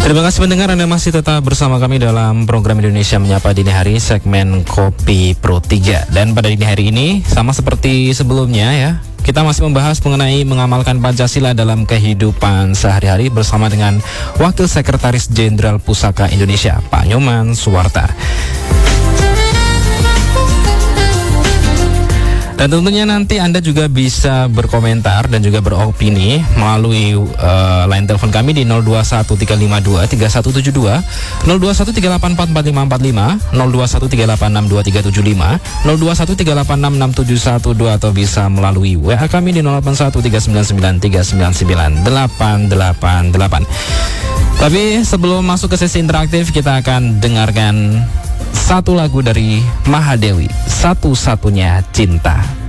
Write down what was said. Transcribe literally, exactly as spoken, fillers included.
Terima kasih pendengar, Anda masih tetap bersama kami dalam program Indonesia Menyapa Dini Hari, segmen Kopi Pro tiga. Dan pada dini hari ini, sama seperti sebelumnya ya, kita masih membahas mengenai mengamalkan Pancasila dalam kehidupan sehari-hari bersama dengan Wakil Sekretaris Jenderal Pusaka Indonesia, Pak Nyoman Suwarta. Dan tentunya nanti Anda juga bisa berkomentar dan juga beropini melalui uh, line telepon kami di nol dua satu tiga lima dua tiga satu tujuh dua, nol dua satu tiga delapan empat empat lima empat lima, nol dua satu tiga delapan enam dua tiga tujuh lima, nol dua satu tiga delapan enam enam tujuh satu dua, atau bisa melalui W A kami di nol delapan satu tiga sembilan sembilan tiga sembilan sembilan delapan delapan delapan. Tapi sebelum masuk ke sesi interaktif, kita akan dengarkan satu lagu dari Mahadewi, Satu-Satunya Cinta.